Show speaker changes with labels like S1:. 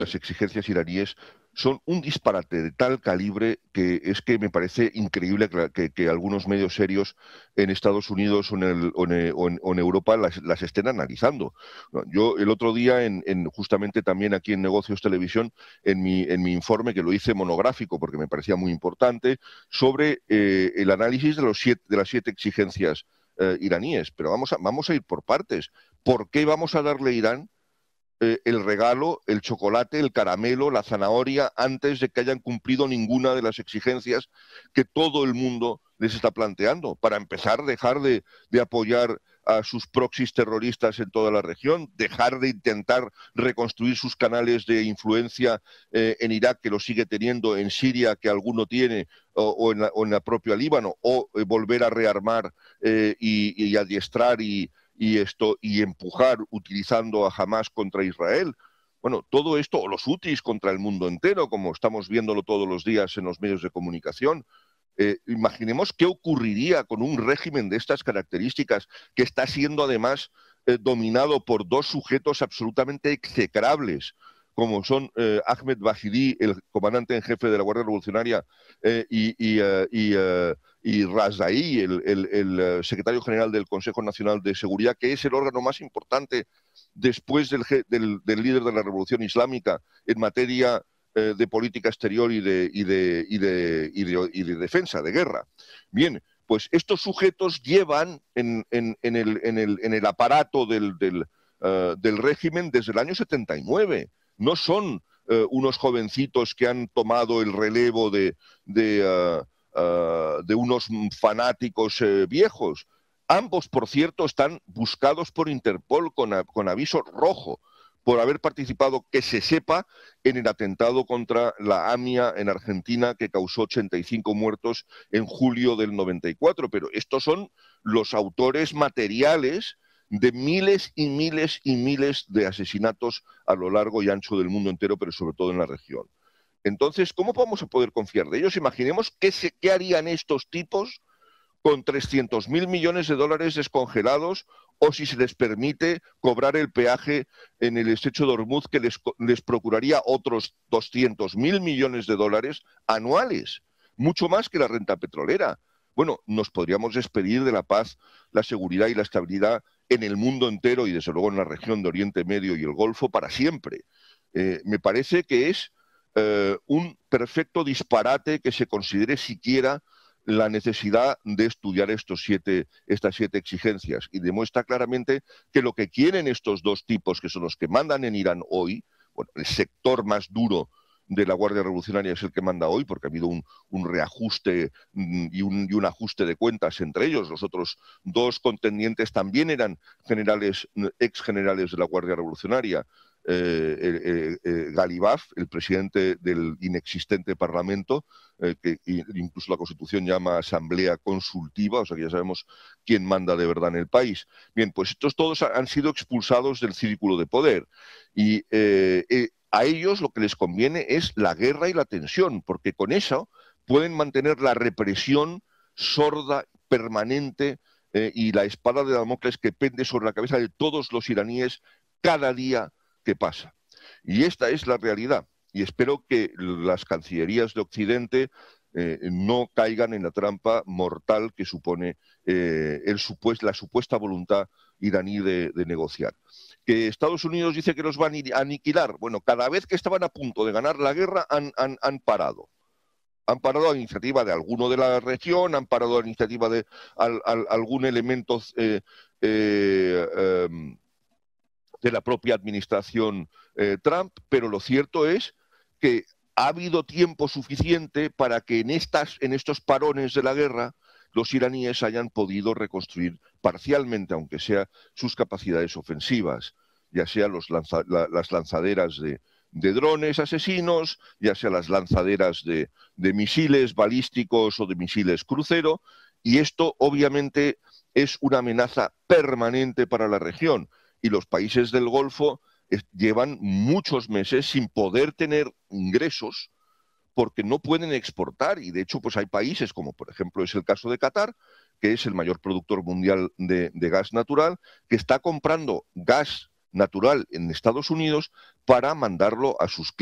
S1: las exigencias iraníes son un disparate de tal calibre que es que me parece increíble que algunos medios serios en Estados Unidos o en Europa las estén analizando. No, yo el otro día, justamente también aquí en Negocios Televisión, en mi informe, que lo hice monográfico porque me parecía muy importante, sobre el análisis de las 7 exigencias iraníes. Pero vamos a ir por partes. ¿Por qué vamos a darle a Irán el regalo, el chocolate, el caramelo, la zanahoria, antes de que hayan cumplido ninguna de las exigencias que todo el mundo les está planteando? Para empezar, dejar de apoyar a sus proxies terroristas en toda la región, dejar de intentar reconstruir sus canales de influencia en Irak, que lo sigue teniendo, en Siria, que alguno tiene, o en la propia Líbano, o volver a rearmar y adiestrar y empujar utilizando a Hamas contra Israel. Bueno, todo esto, o los hutis contra el mundo entero, como estamos viéndolo todos los días en los medios de comunicación. Imaginemos qué ocurriría con un régimen de estas características, que está siendo además dominado por dos sujetos absolutamente execrables, como son Ahmed Bahidi, el comandante en jefe de la Guardia Revolucionaria, y Razai, el secretario general del Consejo Nacional de Seguridad, que es el órgano más importante después del líder de la Revolución Islámica en materia de política exterior y de defensa, de guerra. Bien, pues estos sujetos llevan en el aparato del régimen desde el año 79. No son unos jovencitos que han tomado el relevo de unos fanáticos viejos. Ambos, por cierto, están buscados por Interpol con aviso rojo por haber participado, que se sepa, en el atentado contra la AMIA en Argentina, que causó 85 muertos en julio del 94. Pero estos son los autores materiales de miles y miles y miles de asesinatos a lo largo y ancho del mundo entero, pero sobre todo en la región. Entonces, ¿cómo vamos a poder confiar de ellos? Imaginemos qué harían estos tipos con 300.000 millones de dólares descongelados, o si se les permite cobrar el peaje en el estrecho de Hormuz, que les procuraría otros 200.000 millones de dólares anuales, mucho más que la renta petrolera. Bueno, nos podríamos despedir de la paz, la seguridad y la estabilidad en el mundo entero, y desde luego en la región de Oriente Medio y el Golfo, para siempre. Me parece que es un perfecto disparate que se considere siquiera la necesidad de estudiar estas 7 exigencias, y demuestra claramente que lo que quieren estos dos tipos, que son los que mandan en Irán hoy, bueno, el sector más duro de la Guardia Revolucionaria es el que manda hoy, porque ha habido un reajuste y un ajuste de cuentas entre ellos. Los otros dos contendientes también eran ex generales de la Guardia Revolucionaria. Galibaf, el presidente del inexistente Parlamento, que incluso la Constitución llama Asamblea Consultiva, o sea que ya sabemos quién manda de verdad en el país. Bien, pues estos todos han sido expulsados del círculo de poder, y a ellos lo que les conviene es la guerra y la tensión, porque con eso pueden mantener la represión sorda, permanente, y la espada de Damocles que pende sobre la cabeza de todos los iraníes cada día que pasa. Y esta es la realidad. Y espero que las cancillerías de Occidente no caigan en la trampa mortal que supone la supuesta voluntad iraní de negociar. Que Estados Unidos dice que los van a aniquilar. Bueno, cada vez que estaban a punto de ganar la guerra han parado. Han parado a la iniciativa de alguno de la región, han parado a la iniciativa de algún elemento de la propia administración Trump, pero lo cierto es que ha habido tiempo suficiente para que en estos parones de la guerra los iraníes hayan podido reconstruir parcialmente, aunque sea, sus capacidades ofensivas, ya sea las lanzaderas de drones asesinos, ya sea las lanzaderas de misiles balísticos o de misiles crucero, y esto obviamente es una amenaza permanente para la región, y los países del Golfo llevan muchos meses sin poder tener ingresos porque no pueden exportar, y de hecho pues hay países como por ejemplo es el caso de Qatar, que es el mayor productor mundial de gas natural, que está comprando gas natural en Estados Unidos para mandarlo a sus